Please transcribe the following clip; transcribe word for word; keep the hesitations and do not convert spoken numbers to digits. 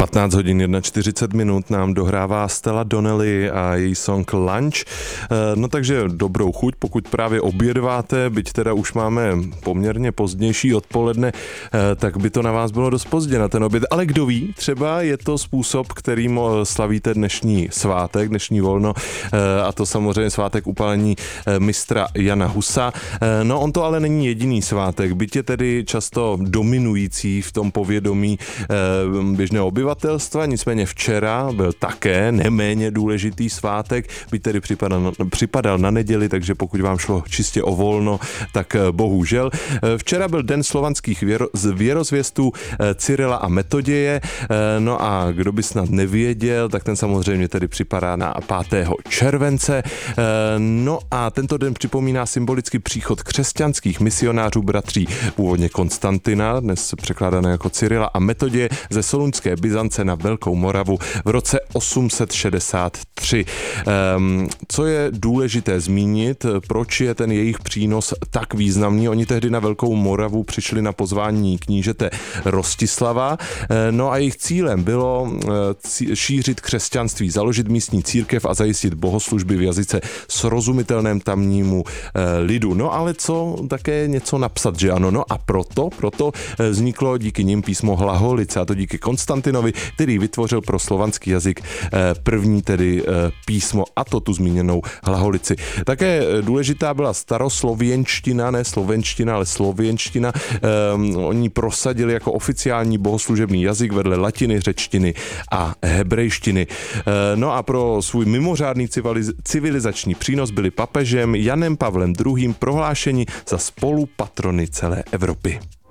patnáct hodin čtyřicet jedna minut nám dohrává Stella Donnelly a její song Lunch. No takže dobrou chuť, pokud právě obědváte, byť teda už máme poměrně pozdnější odpoledne, tak by to na vás bylo dost pozdě na ten oběd. Ale kdo ví, třeba je to způsob, kterým slavíte dnešní svátek, dnešní volno, a to samozřejmě svátek upálení mistra Jana Husa. No on to ale není jediný svátek, byť je tedy často dominující v tom povědomí běžného obyvatelstva, nicméně včera byl také neméně důležitý svátek, byť tedy připadal, připadal na neděli, takže pokud vám šlo čistě o volno, tak bohužel. Včera byl den slovanských věro, věrozvěstů Cyrila a Metoděje, no a kdo by snad nevěděl, tak ten samozřejmě tedy připadá na pátého července, no a tento den připomíná symbolicky příchod křesťanských misionářů bratří původně Konstantina, dnes překládané jako Cyrila a Metoděje ze Solunské Byzance na Velkou Moravu v roce osm set šedesát tři. Um, co je důležité zmínit, proč je ten jejich přínos tak významný? Oni tehdy na Velkou Moravu přišli na pozvání knížete Rostislava, no a jejich cílem bylo šířit křesťanství, založit místní církev a zajistit bohoslužby v jazyce srozumitelném tamnímu lidu. No ale co také něco napsat, že ano? No a proto, proto vzniklo díky nim písmo Hlaholice, a to díky Konstantinovi, který vytvořil pro slovanský jazyk první tedy písmo, a to tu zmíněnou Hlaholici. Také důležitá byla staroslověnština, ne slovenština, ale slověnština. Um, oni prosadili jako oficiální bohoslužební jazyk vedle latiny, řečtiny a hebrejštiny. Uh, no a pro svůj mimořádný civiliz- civilizační přínos byli papežem Janem Pavlem druhým prohlášeni za spolupatrony celé Evropy.